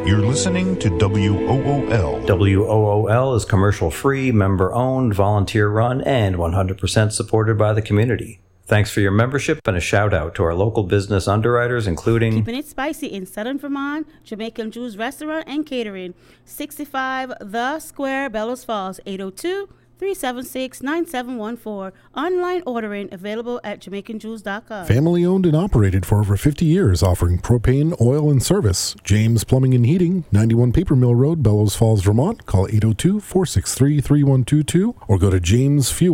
You're listening to WOOL. WOOL is commercial-free, member-owned, volunteer-run, and 100% supported by the community. Thanks for your membership and a shout-out to our local business underwriters, including... Keeping It Spicy in Southern Vermont, Jamaican Jews Restaurant and Catering, 65 The Square, Bellows Falls, 802-376-9714. Online ordering available at JamaicanJews.com. Family owned and operated for over 50 years, offering propane, oil, and service. James Plumbing and Heating, 91 Paper Mill Road, Bellows Falls, Vermont. Call 802-463-3122 or go to jamesfuel.com.